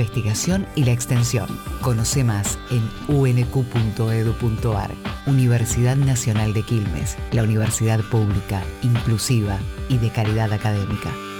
investigación y la extensión. Conoce más en unq.edu.ar. Universidad Nacional de Quilmes, la universidad pública, inclusiva y de calidad académica.